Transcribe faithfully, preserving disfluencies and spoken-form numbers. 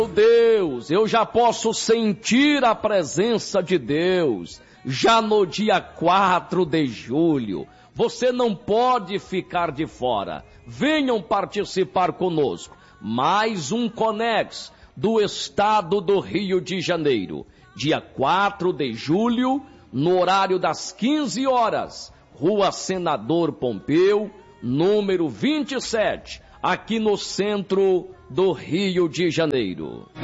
Meu Deus, eu já posso sentir a presença de Deus, já no dia quatro de julho. Você não pode ficar de fora. Venham participar conosco. Mais um Conex do estado do Rio de Janeiro. Dia quatro de julho, no horário das quinze horas. Rua Senador Pompeu, número vinte e sete, aqui no centro do Rio de Janeiro.